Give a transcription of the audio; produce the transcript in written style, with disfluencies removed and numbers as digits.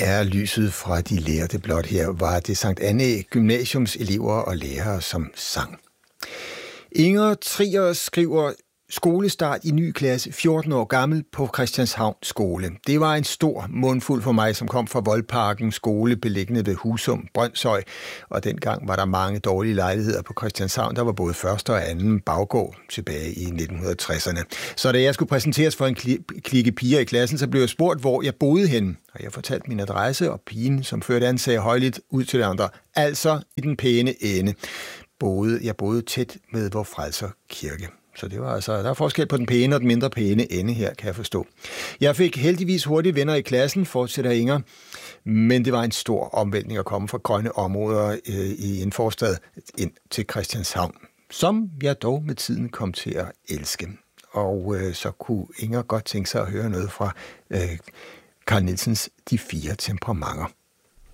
er lyset fra de lærte blot. Her var det Sankt Anne Gymnasiums elever og lærere, som sang. Inger Trier skriver skolestart i ny klasse, 14 år gammel, på Christianshavn skole. Det var en stor mundfuld for mig, som kom fra Voldparken skole, beliggende ved Husum, Brønshøj. Og dengang var der mange dårlige lejligheder på Christianshavn. Der var både første og anden baggård tilbage i 1960'erne. Så da jeg skulle præsenteres for en klikke piger i klassen, så blev jeg spurgt, hvor jeg boede henne. Og jeg fortalte min adresse, og pigen, som førte an, sagde højligt ud til de andre, altså i den pæne ende. Jeg boede tæt ved Vor Frelser Kirke. Så det var altså, der er forskel på den pæne og den mindre pæne ende her, kan jeg forstå. Jeg fik heldigvis hurtigt venner i klassen, fortsætter Inger, men det var en stor omvæltning at komme fra grønne områder i en forstad ind til Christianshavn, som jeg dog med tiden kom til at elske. Og så kunne Inger godt tænke sig at høre noget fra Carl Nielsens De 4 temperamenter.